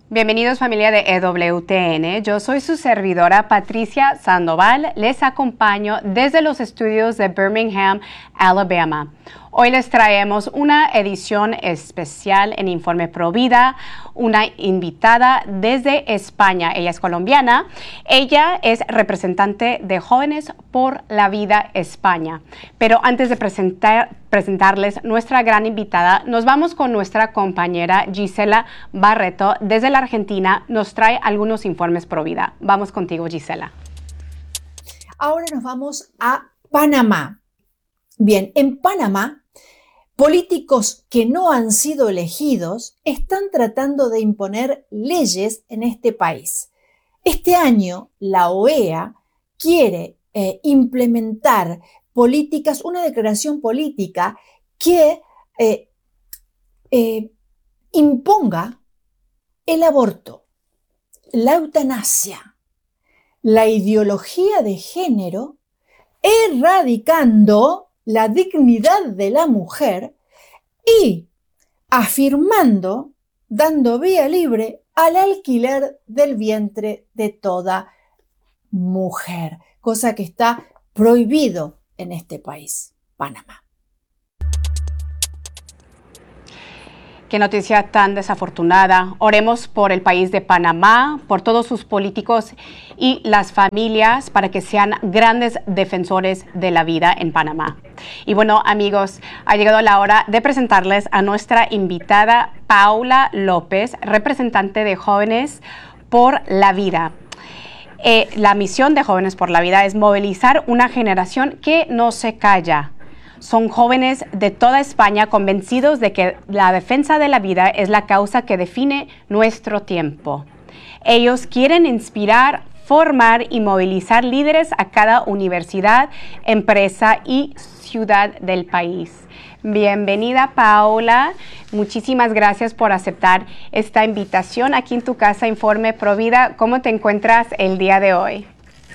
Bienvenidos familia de EWTN, yo soy su servidora Patricia Sandoval, les acompaño desde los estudios de Birmingham, Alabama. Hoy les traemos una edición especial en Informe Pro Vida, una invitada desde España. Ella es colombiana, ella es representante de Jóvenes por la Vida España. Pero antes de presentarles nuestra gran invitada, nos vamos con nuestra compañera Gisela Barreto desde la Argentina. Nos trae algunos informes Pro Vida. Vamos contigo, Gisela. Ahora nos vamos a Panamá. Bien, en Panamá, políticos que no han sido elegidos están tratando de imponer leyes en este país. Este año, la OEA quiere implementar políticas, una declaración política que imponga el aborto, la eutanasia, la ideología de género, erradicando la dignidad de la mujer y afirmando, dando vía libre al alquiler del vientre de toda mujer, cosa que está prohibido en este país, Panamá. Qué noticia tan desafortunada. Oremos por el país de Panamá, por todos sus políticos y las familias para que sean grandes defensores de la vida en Panamá. Y bueno, amigos, ha llegado la hora de presentarles a nuestra invitada Paula López, representante de Jóvenes por la Vida. La misión de Jóvenes por la Vida es movilizar una generación que no se calla. Son jóvenes de toda España convencidos de que la defensa de la vida es la causa que define nuestro tiempo. Ellos quieren inspirar, formar y movilizar líderes a cada universidad, empresa y ciudad del país. Bienvenida, Paula. Muchísimas gracias por aceptar esta invitación aquí en tu casa Informe Pro Vida. ¿Cómo te encuentras el día de hoy?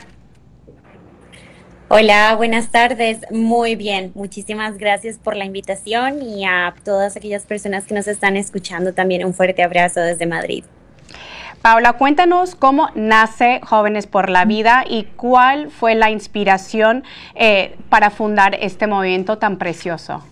Hola, buenas tardes. Muy bien. Muchísimas gracias por la invitación y a todas aquellas personas que nos están escuchando también un fuerte abrazo desde Madrid. Paula, cuéntanos cómo nace Jóvenes por la Vida y cuál fue la inspiración para fundar este movimiento tan precioso.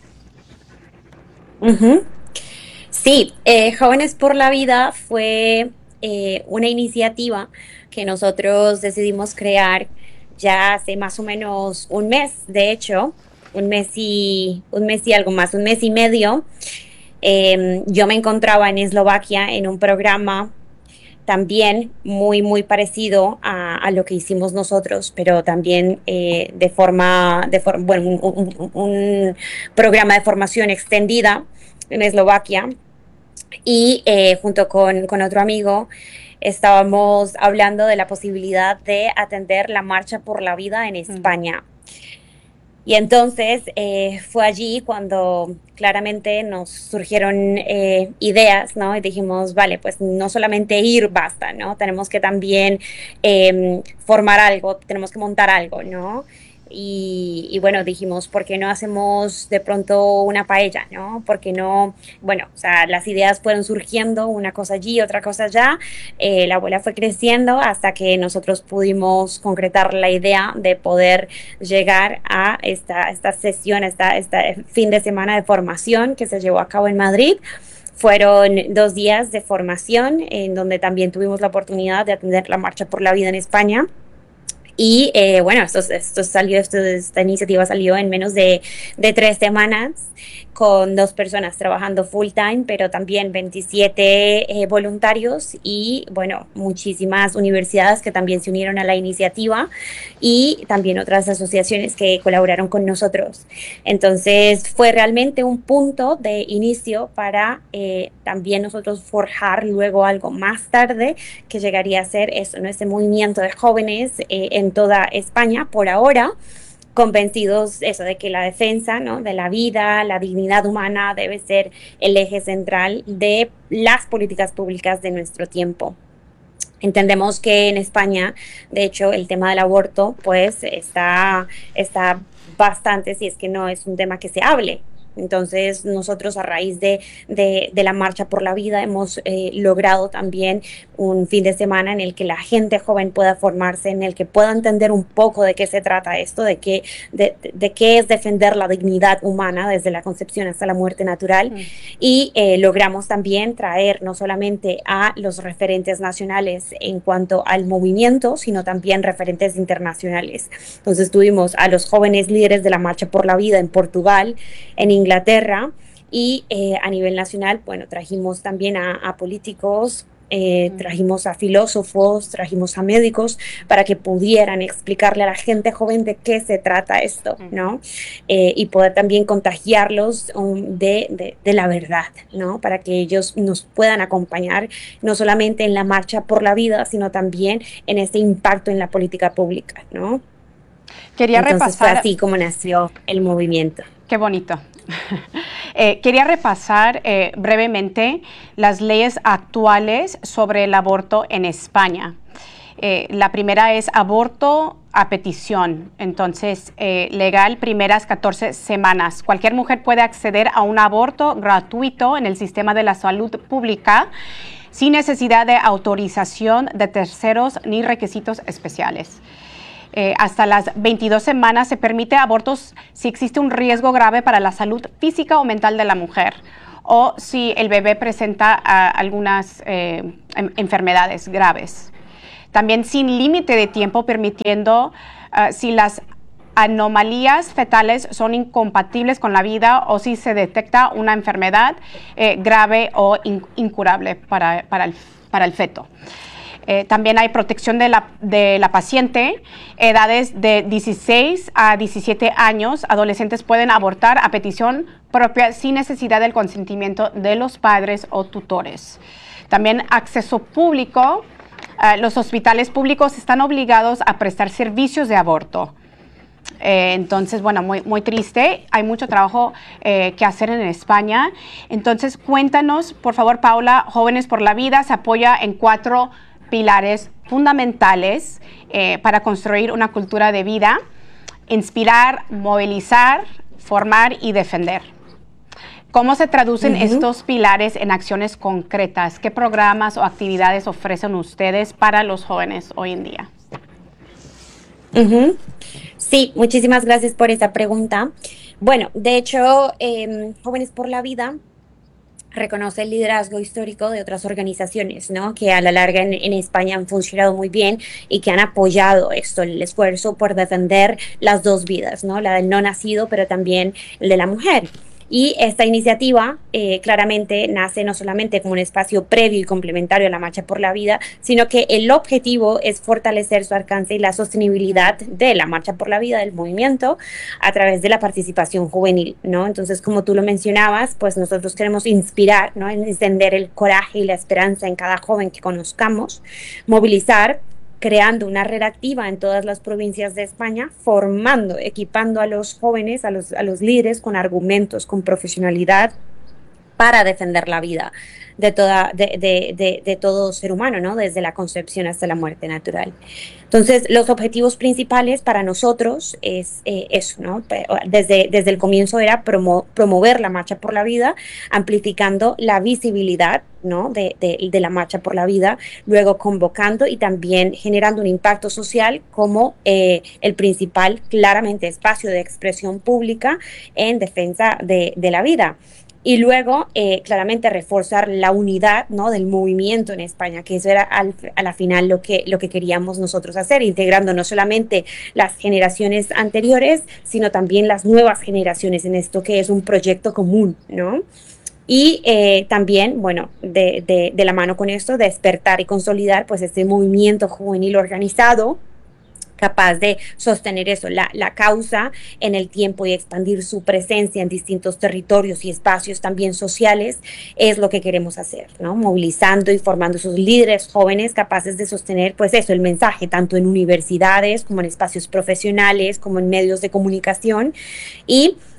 Sí, Jóvenes por la Vida fue una iniciativa que nosotros decidimos crear ya hace más o menos un mes, de hecho, un mes y algo más, un mes y medio. Yo me encontraba en Eslovaquia en un programa también muy parecido a lo que hicimos nosotros, pero también un programa de formación extendida en Eslovaquia. Y junto con otro amigo estábamos hablando de la posibilidad de atender la Marcha por la Vida en España. Y entonces fue allí cuando claramente nos surgieron ideas, ¿no? Y dijimos, vale, pues no solamente ir basta, ¿no? Tenemos que también formar algo, tenemos que montar algo, ¿no? Y bueno, dijimos, ¿por qué no hacemos de pronto una paella, ¿no? Porque no, bueno, o sea, las ideas fueron surgiendo, una cosa allí, otra cosa allá, la bola fue creciendo hasta que nosotros pudimos concretar la idea de poder llegar a esta sesión, este fin de semana de formación que se llevó a cabo en Madrid. Fueron 2 días de formación en donde también tuvimos la oportunidad de atender la Marcha por la Vida en España. Y bueno, esta iniciativa salió en menos de 3 semanas, con 2 personas trabajando full time, pero también 27 voluntarios y bueno, muchísimas universidades que también se unieron a la iniciativa y también otras asociaciones que colaboraron con nosotros. Entonces fue realmente un punto de inicio para también nosotros forjar luego algo más tarde que llegaría a ser eso, ¿no? Este movimiento de jóvenes en toda España por ahora, convencidos eso de que la defensa, ¿no?, de la vida, la dignidad humana debe ser el eje central de las políticas públicas de nuestro tiempo. Entendemos que en España, de hecho, el tema del aborto pues está bastante, si es que no es un tema que se hable, Entonces, nosotros a raíz de la Marcha por la Vida hemos logrado también un fin de semana en el que la gente joven pueda formarse, en el que pueda entender un poco de qué se trata esto, de qué es defender la dignidad humana desde la concepción hasta la muerte natural. Y logramos también traer no solamente a los referentes nacionales en cuanto al movimiento, sino también referentes internacionales. Entonces tuvimos a los jóvenes líderes de la Marcha por la Vida en Portugal, en Inglaterra, y a nivel nacional, bueno, trajimos también a políticos, trajimos a filósofos, trajimos a médicos para que pudieran explicarle a la gente joven de qué se trata esto, ¿no? Y poder también contagiarlos de la verdad, ¿no? Para que ellos nos puedan acompañar no solamente en la Marcha por la Vida, sino también en este impacto en la política pública, ¿no? Entonces fue así como nació el movimiento. Qué bonito. Quería repasar brevemente las leyes actuales sobre el aborto en España. La primera es aborto a petición, entonces legal primeras 14 semanas. Cualquier mujer puede acceder a un aborto gratuito en el sistema de la salud pública sin necesidad de autorización de terceros ni requisitos especiales. Hasta las 22 semanas se permite abortos si existe un riesgo grave para la salud física o mental de la mujer o si el bebé presenta algunas enfermedades graves. También sin límite de tiempo, permitiendo si las anomalías fetales son incompatibles con la vida o si se detecta una enfermedad grave o incurable para el feto. También hay protección de la paciente, edades de 16 a 17 años. Adolescentes pueden abortar a petición propia sin necesidad del consentimiento de los padres o tutores. También acceso público. Los hospitales públicos están obligados a prestar servicios de aborto. Entonces, bueno, muy triste. Hay mucho trabajo que hacer en España. Entonces, cuéntanos, por favor, Paula. Jóvenes por la Vida se apoya en 4 pilares fundamentales para construir una cultura de vida: inspirar, movilizar, formar y defender. ¿Cómo se traducen estos pilares en acciones concretas? ¿Qué programas o actividades ofrecen ustedes para los jóvenes hoy en día? Sí, muchísimas gracias por esa pregunta. Bueno, de hecho, Jóvenes por la Vida reconoce el liderazgo histórico de otras organizaciones, ¿no? Que a la larga en España han funcionado muy bien y que han apoyado esto, el esfuerzo por defender las dos vidas, ¿no? La del no nacido, pero también el de la mujer. Y esta iniciativa claramente nace no solamente como un espacio previo y complementario a la Marcha por la Vida, sino que el objetivo es fortalecer su alcance y la sostenibilidad de la Marcha por la Vida, del movimiento, a través de la participación juvenil, ¿no? Entonces, como tú lo mencionabas, pues nosotros queremos inspirar, ¿no? Encender el coraje y la esperanza en cada joven que conozcamos, movilizar, creando una red activa en todas las provincias de España, formando, equipando a los jóvenes, a los líderes con argumentos, con profesionalidad para defender la vida de todo ser humano, ¿no? Desde la concepción hasta la muerte natural. Entonces, los objetivos principales para nosotros es eso, ¿no? Desde el comienzo era promover la Marcha por la Vida, amplificando la visibilidad, ¿no? de la Marcha por la Vida, luego convocando y también generando un impacto social como el principal, claramente, espacio de expresión pública en defensa de la vida. Y luego, claramente, reforzar la unidad, ¿no? Del movimiento en España, que eso era a la final lo que queríamos nosotros hacer, integrando no solamente las generaciones anteriores, sino también las nuevas generaciones en esto que es un proyecto común, ¿no? Y también, bueno, de la mano con esto, despertar y consolidar pues este movimiento juvenil organizado, capaz de sostener eso, la causa en el tiempo y expandir su presencia en distintos territorios y espacios también sociales, es lo que queremos hacer, ¿no? Movilizando y formando esos líderes jóvenes capaces de sostener, pues eso, el mensaje, tanto en universidades como en espacios profesionales, como en medios de comunicación, y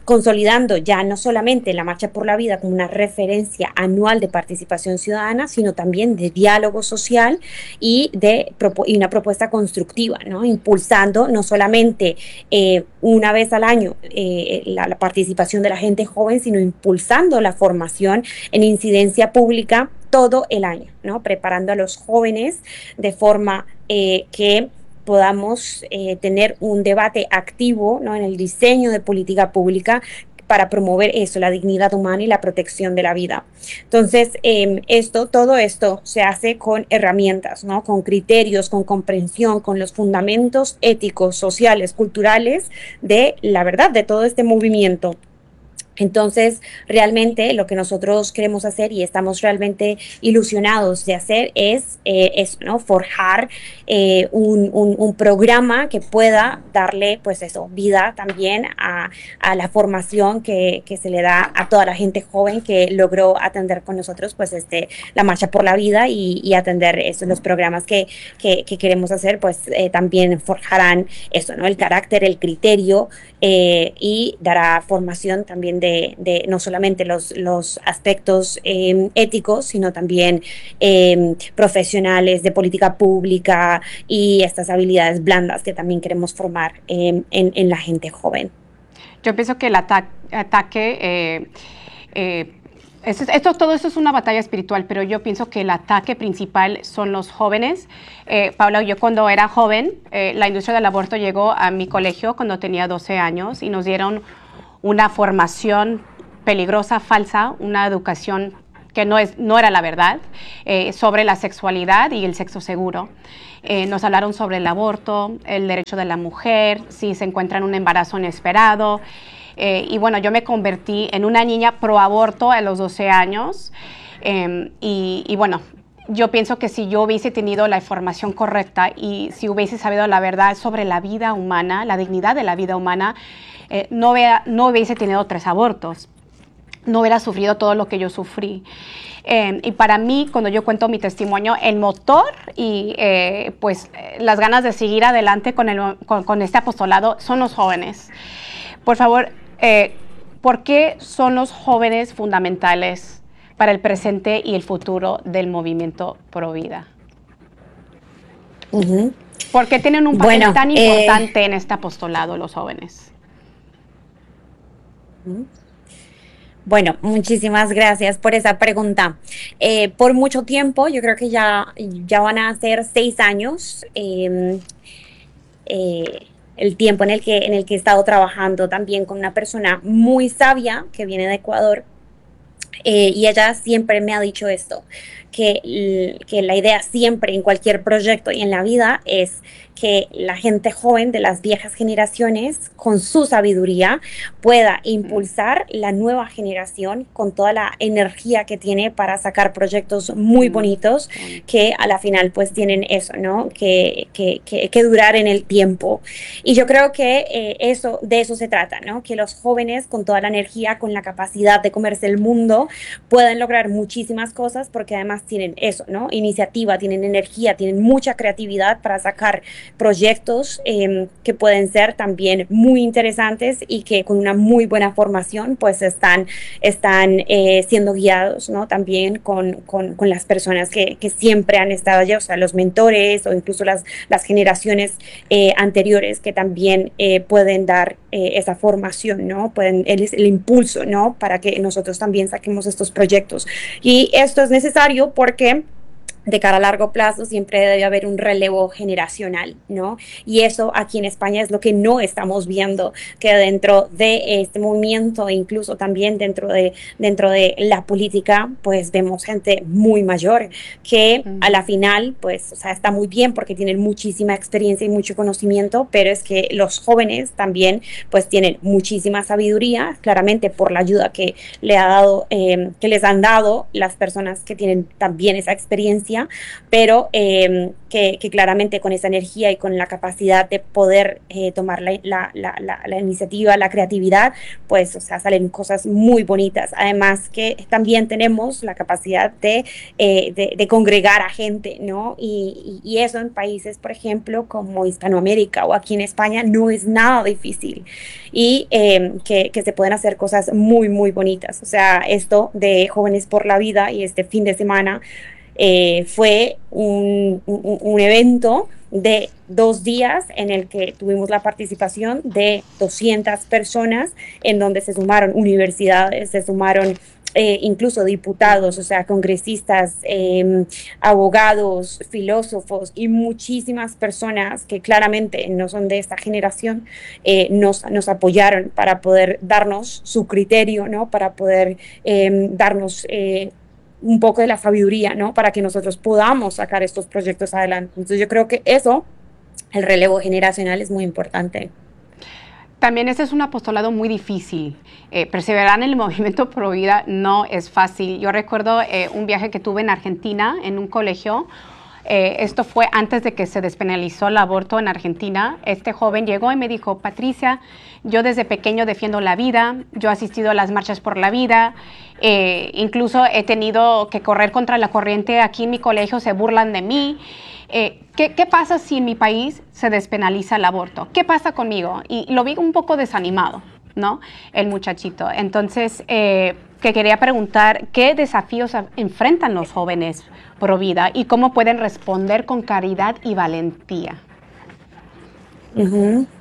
consolidando ya no solamente la Marcha por la Vida como una referencia anual de participación ciudadana, sino también de diálogo social y y una propuesta constructiva, ¿no? Impulsando no solamente una vez al año la participación de la gente joven, sino impulsando la formación en incidencia pública todo el año, ¿no? Preparando a los jóvenes de forma que podamos tener un debate activo, ¿no? En el diseño de política pública para promover eso, la dignidad humana y la protección de la vida. Entonces, todo esto se hace con herramientas, ¿no? Con criterios, con comprensión, con los fundamentos éticos, sociales, culturales de la verdad, de todo este movimiento. Entonces, realmente lo que nosotros queremos hacer y estamos realmente ilusionados de hacer es eso, ¿no? Forjar un programa que pueda darle, pues eso, vida también a la formación que se le da a toda la gente joven que logró atender con nosotros, pues la Marcha por la Vida y atender eso, los programas que queremos hacer, pues también forjarán eso, ¿no? El carácter, el criterio y dará formación también de no solamente los aspectos éticos, sino también profesionales de política pública y estas habilidades blandas que también queremos formar en la gente joven. Yo pienso que el todo esto es una batalla espiritual, pero yo pienso que el ataque principal son los jóvenes. Paula, yo cuando era joven, la industria del aborto llegó a mi colegio cuando tenía 12 años y nos dieron una formación peligrosa, falsa, una educación que no era la verdad, sobre la sexualidad y el sexo seguro. Nos hablaron sobre el aborto, el derecho de la mujer, si se encuentra en un embarazo inesperado. Y bueno, yo me convertí en una niña pro aborto a los 12 años. Y bueno, yo pienso que si yo hubiese tenido la información correcta y si hubiese sabido la verdad sobre la vida humana, la dignidad de la vida humana, no hubiese tenido 3 abortos. No hubiera sufrido todo lo que yo sufrí. Y para mí, cuando yo cuento mi testimonio, el motor y las ganas de seguir adelante con este apostolado son los jóvenes. Por favor, ¿por qué son los jóvenes fundamentales para el presente y el futuro del movimiento Pro Vida? Uh-huh. ¿Por qué tienen un papel tan importante en este apostolado los jóvenes? Bueno, muchísimas gracias por esa pregunta. Por mucho tiempo, yo creo que ya van a ser 6 años, el tiempo en el que he estado trabajando también con una persona muy sabia que viene de Ecuador, y ella siempre me ha dicho esto, que la idea siempre en cualquier proyecto y en la vida es que la gente joven de las viejas generaciones, con su sabiduría, pueda impulsar la nueva generación con toda la energía que tiene para sacar proyectos muy bonitos que a la final pues tienen eso, ¿no? Que durar en el tiempo. Y yo creo que de eso se trata, ¿no? Que los jóvenes con toda la energía, con la capacidad de comerse el mundo, pueden lograr muchísimas cosas porque además tienen eso, ¿no? Iniciativa, tienen energía, tienen mucha creatividad para sacar proyectos que pueden ser también muy interesantes y que con una muy buena formación pues están siendo guiados, ¿no? También con las personas que siempre han estado allá, o sea, los mentores o incluso las generaciones anteriores que también pueden dar esa formación, ¿no? El impulso, ¿no? Para que nosotros también saquemos estos proyectos. Y esto es necesario porque de cara a largo plazo siempre debe haber un relevo generacional, ¿no? Y eso aquí en España es lo que no estamos viendo, que dentro de este movimiento e incluso también dentro de la política, pues vemos gente muy mayor que a la final, pues, o sea, está muy bien porque tienen muchísima experiencia y mucho conocimiento, pero es que los jóvenes también, pues, tienen muchísima sabiduría, claramente por la ayuda que les han dado las personas que tienen también esa experiencia experiencia, pero que claramente con esa energía y con la capacidad de poder tomar la iniciativa, la creatividad, pues, o sea, salen cosas muy bonitas. Además que también tenemos la capacidad de congregar a gente, ¿no? Y eso en países, por ejemplo, como Hispanoamérica o aquí en España, no es nada difícil. Y que se pueden hacer cosas muy, muy bonitas. O sea, esto de Jóvenes por la Vida y este fin de semana fue un evento de 2 días en el que tuvimos la participación de 200 personas, en donde se sumaron universidades, se sumaron incluso diputados, o sea, congresistas, abogados, filósofos y muchísimas personas que claramente no son de esta generación, nos apoyaron para poder darnos su criterio, ¿no? Para poder darnos un poco de la sabiduría, ¿no? Para que nosotros podamos sacar estos proyectos adelante. Entonces yo creo que eso, el relevo generacional, es muy importante. También ese es un apostolado muy difícil. Perseverar en el movimiento pro vida no es fácil. Yo recuerdo un viaje que tuve en Argentina, en un colegio. Esto fue antes de que se despenalizó el aborto en Argentina. Este joven llegó y me dijo: Patricia, yo desde pequeño defiendo la vida, yo he asistido a las marchas por la vida, incluso he tenido que correr contra la corriente, aquí en mi colegio se burlan de mí. ¿Qué pasa si en mi país se despenaliza el aborto? ¿Qué pasa conmigo? Y lo vi un poco desanimado, ¿no? El muchachito. Entonces, que quería preguntar, ¿qué desafíos enfrentan los jóvenes pro vida y cómo pueden responder con caridad y valentía? Uh-huh.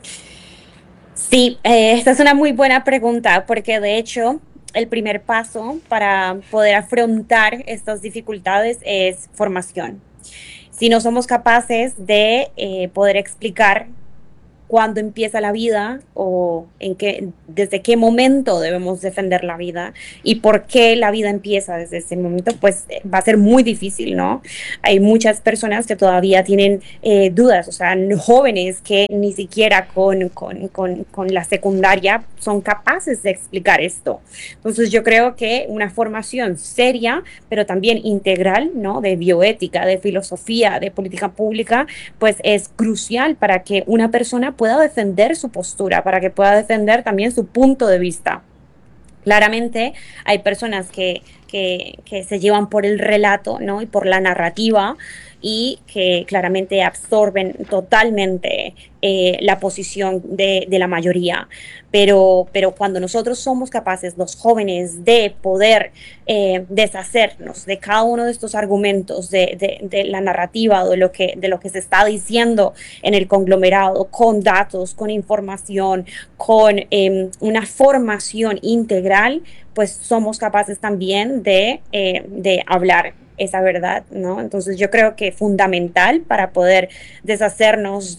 Sí, esta es una muy buena pregunta, porque de hecho el primer paso para poder afrontar estas dificultades es formación. Si no somos capaces de poder explicar cuándo empieza la vida o desde qué momento debemos defender la vida y por qué la vida empieza desde ese momento, pues va a ser muy difícil, ¿no? Hay muchas personas que todavía tienen dudas, o sea, jóvenes que ni siquiera con la secundaria son capaces de explicar esto. Entonces yo creo que una formación seria, pero también integral, ¿no? De bioética, de filosofía, de política pública, pues es crucial para que una persona pueda defender su postura, para que pueda defender también su punto de vista. Claramente hay personas que se llevan por el relato, ¿no? Y por la narrativa, y que claramente absorben totalmente la posición de la mayoría. Pero cuando nosotros somos capaces, los jóvenes, de poder deshacernos de cada uno de estos argumentos, de la narrativa, de lo que se está diciendo en el conglomerado, con datos, con información, con una formación integral, pues somos capaces también de hablar esa verdad, ¿no? Entonces yo creo que fundamental para poder deshacernos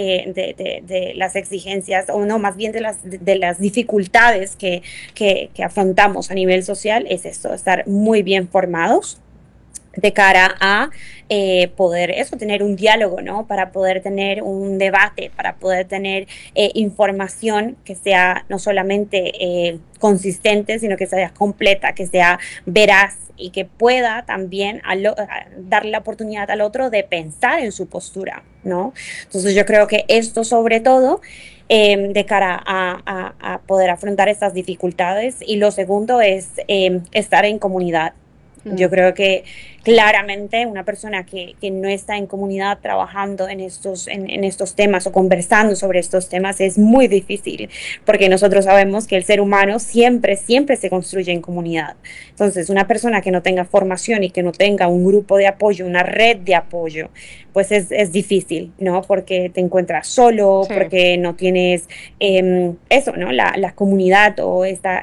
de las exigencias, o no, más bien de las dificultades que afrontamos a nivel social, es esto: estar muy bien formados de cara a poder tener un diálogo, ¿no? Para poder tener un debate, para poder tener información que sea no solamente consistente, sino que sea completa, que sea veraz, y que pueda también darle la oportunidad al otro de pensar en su postura, ¿no? Entonces yo creo que esto, sobre todo, de cara a poder afrontar estas dificultades. Y lo segundo es estar en comunidad. Yo creo que claramente una persona que no está en comunidad trabajando en estos temas o conversando sobre estos temas es muy difícil, porque nosotros sabemos que el ser humano siempre se construye en comunidad. Entonces, una persona que no tenga formación y que no tenga un grupo de apoyo, una red de apoyo, pues es difícil, ¿no? Porque te encuentras solo, sí, porque no tienes ¿no? La comunidad o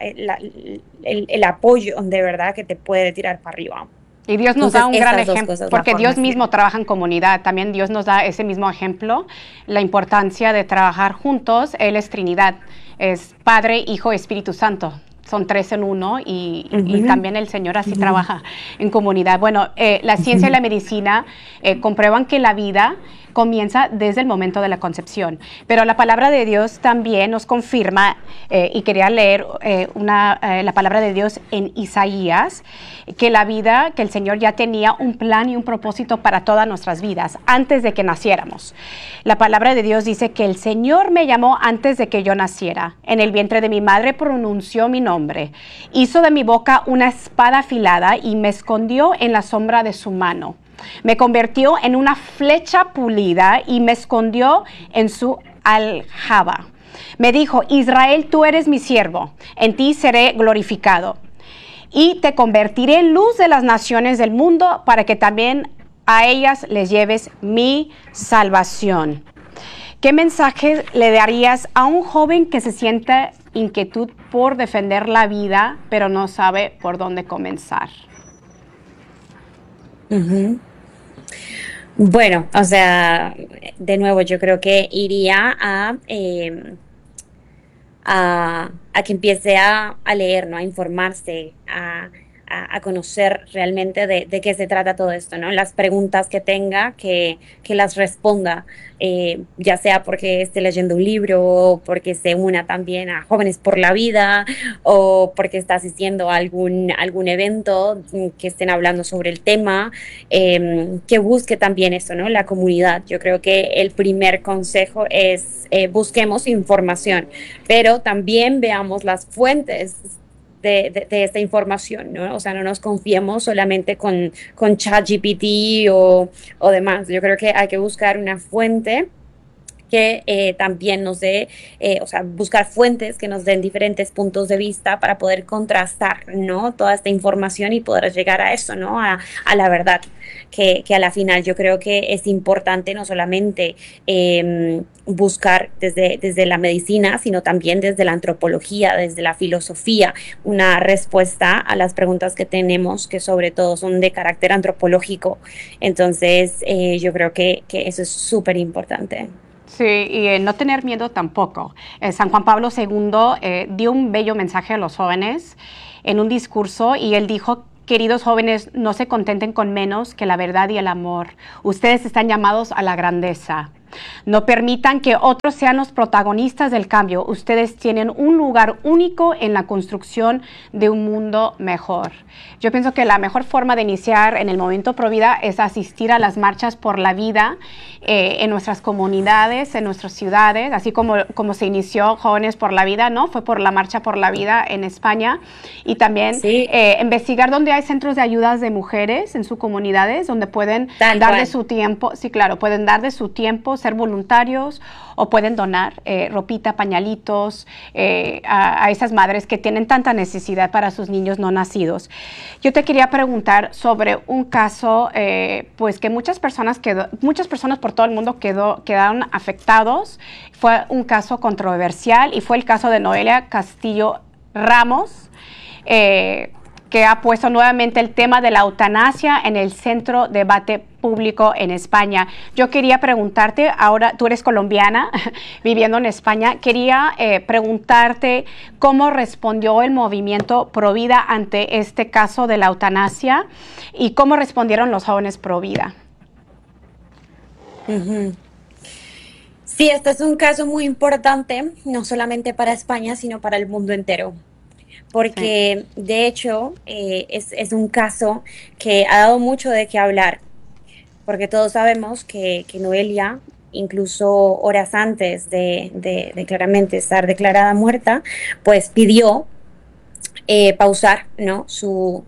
el apoyo de verdad que te puede tirar para arriba. Y Dios nos da un gran ejemplo, porque Dios mismo trabaja en comunidad. También Dios nos da ese mismo ejemplo, la importancia de trabajar juntos. Él es Trinidad, es Padre, Hijo, Espíritu Santo. son tres en uno y también el Señor así trabaja en comunidad. Bueno, la ciencia y la medicina comprueban que la vida comienza desde el momento de la concepción, pero la palabra de Dios también nos confirma, y quería leer la palabra de Dios en Isaías, que la vida, que el Señor ya tenía un plan y un propósito para todas nuestras vidas antes de que naciéramos. La palabra de Dios dice que el Señor me llamó antes de que yo naciera. En el vientre de mi madre pronunció mi nombre. Hizo de mi boca una espada afilada y me escondió en la sombra de su mano. Me convirtió en una flecha pulida y me escondió en su aljaba. Me dijo: Israel, tú eres mi siervo, en ti seré glorificado. Y te convertiré en luz de las naciones del mundo para que también a ellas les lleves mi salvación. ¿Qué mensaje le darías a un joven que se siente inquietud por defender la vida, pero no sabe por dónde comenzar? Bueno, o sea, de nuevo, yo creo que iría a que empiece a leer, ¿no? A informarse, a conocer realmente de qué se trata todo esto, ¿no? Las preguntas que tenga, que las responda, ya sea porque esté leyendo un libro, o porque se una también a Jóvenes por la Vida, o porque está asistiendo a algún evento que estén hablando sobre el tema, que busque también eso, ¿no? La comunidad. Yo creo que el primer consejo es busquemos información, pero también veamos las fuentes de esta información, ¿no? O sea, no nos confiemos solamente con ChatGPT o demás. Yo creo que hay que buscar una fuente que también nos dé, o sea, buscar fuentes que nos den diferentes puntos de vista para poder contrastar, ¿no? Toda esta información y poder llegar a eso, ¿no? A la verdad, que a la final yo creo que es importante no solamente buscar desde la medicina, sino también desde la antropología, desde la filosofía, una respuesta a las preguntas que tenemos, que sobre todo son de carácter antropológico. Entonces, yo creo que eso es súper importante. Sí, y no tener miedo tampoco. San Juan Pablo II dio un bello mensaje a los jóvenes en un discurso y él dijo: queridos jóvenes, no se contenten con menos que la verdad y el amor. Ustedes están llamados a la grandeza. No permitan que otros sean los protagonistas del cambio. Ustedes tienen un lugar único en la construcción de un mundo mejor. Yo pienso que la mejor forma de iniciar en el Movimiento Provida es asistir a las marchas por la vida en nuestras comunidades, en nuestras ciudades, así como se inició Jóvenes por la Vida, ¿no? Fue por la Marcha por la Vida en España. Y también investigar dónde hay centros de ayudas de mujeres en sus comunidades, donde pueden dar de su tiempo, sí, claro, pueden dar de su tiempo, ser voluntarios, o pueden donar ropita, pañalitos a esas madres que tienen tanta necesidad para sus niños no nacidos. Yo te quería preguntar sobre un caso, pues que muchas personas por todo el mundo quedaron afectados. Fue un caso controversial y fue el caso de Noelia Castillo Ramos, que ha puesto nuevamente el tema de la eutanasia en el centro de debate público en España. Yo quería preguntarte, ahora tú eres colombiana viviendo en España, quería preguntarte cómo respondió el movimiento Provida ante este caso de la eutanasia y cómo respondieron los jóvenes Provida. Sí, este es un caso muy importante, no solamente para España, sino para el mundo entero. Porque de hecho es un caso que ha dado mucho de qué hablar, porque todos sabemos que Noelia, incluso horas antes de claramente estar declarada muerta, pues pidió pausar, ¿no? su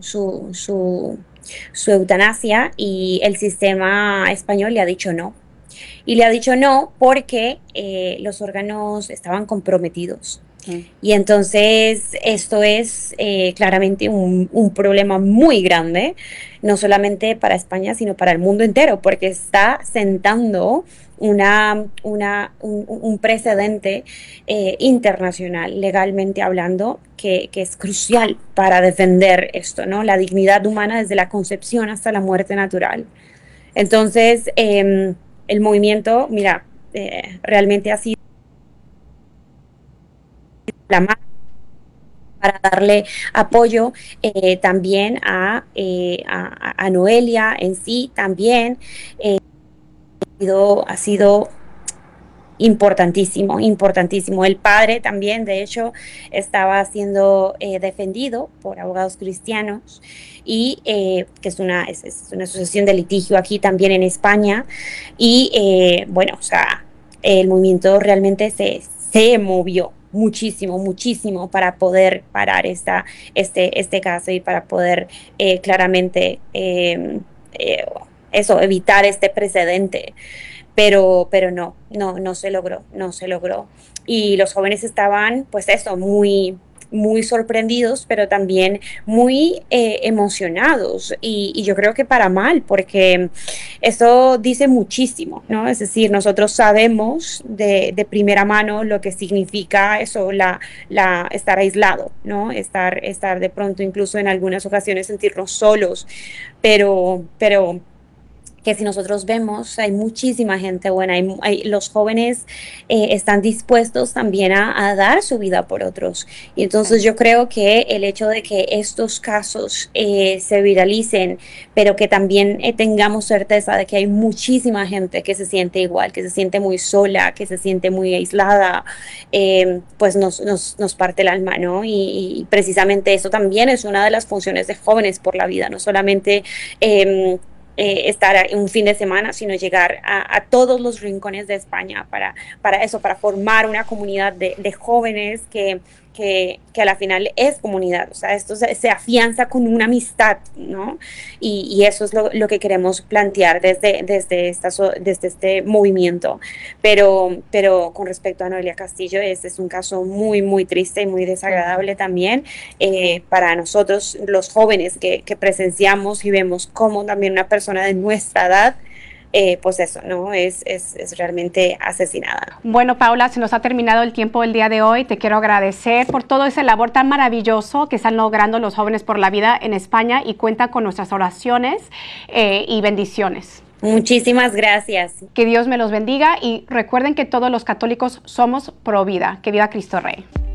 eutanasia, y el sistema español le ha dicho no. Y le ha dicho no porque los órganos estaban comprometidos. Y entonces esto es claramente un problema muy grande, no solamente para España, sino para el mundo entero, porque está sentando un precedente internacional, legalmente hablando, que es crucial para defender esto, ¿no? La dignidad humana desde la concepción hasta la muerte natural. Entonces, el movimiento, mira, realmente ha sido la más para darle apoyo también a Noelia en sí, también ha sido importantísimo, importantísimo. El padre también, de hecho, estaba siendo defendido por abogados cristianos y que es una asociación de litigio aquí también en España. Y bueno, o sea, el movimiento realmente se movió muchísimo, muchísimo para poder parar este caso y para poder claramente eso, evitar este precedente. Pero no se logró, no se logró. Y los jóvenes estaban, pues eso, muy sorprendidos, pero también muy emocionados. Y yo creo que para mal, porque eso dice muchísimo, ¿no? Es decir, nosotros sabemos de primera mano lo que significa eso, estar aislado, ¿no? Estar de pronto, incluso en algunas ocasiones, sentirnos solos, pero que si nosotros vemos, hay muchísima gente buena, los jóvenes están dispuestos también a dar su vida por otros. Y entonces yo creo que el hecho de que estos casos se viralicen, pero que también tengamos certeza de que hay muchísima gente que se siente igual, que se siente muy sola, que se siente muy aislada, pues nos parte el alma, ¿no? Y precisamente eso también es una de las funciones de Jóvenes por la Vida, no solamente estar un fin de semana, sino llegar a todos los rincones de España para eso, para formar una comunidad de jóvenes que a la final es comunidad. O sea, esto se afianza con una amistad, ¿no? Y eso es lo que queremos plantear desde este movimiento. Pero con respecto a Noelia Castillo, este es un caso muy, muy triste y muy desagradable también para nosotros, los jóvenes que presenciamos y vemos cómo también una persona de nuestra edad pues eso, ¿no? Es realmente asesinada. Bueno, Paula, se nos ha terminado el tiempo el día de hoy. Te quiero agradecer por todo ese labor tan maravilloso que están logrando los Jóvenes por la Vida en España y cuenta con nuestras oraciones y bendiciones. Muchísimas gracias. Que Dios me los bendiga y recuerden que todos los católicos somos pro vida. Que viva Cristo Rey.